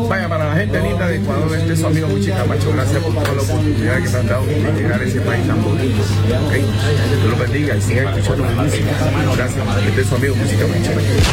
Vaya, para la gente linda de Ecuador, este es su amigo Muchi Camacho. Gracias por toda la oportunidad que me han dado de llegar a ese país tan bonito. ¿Okay? Dios los bendiga y sigan escuchando mi música. Gracias. Este es su amigo Muchi Camacho.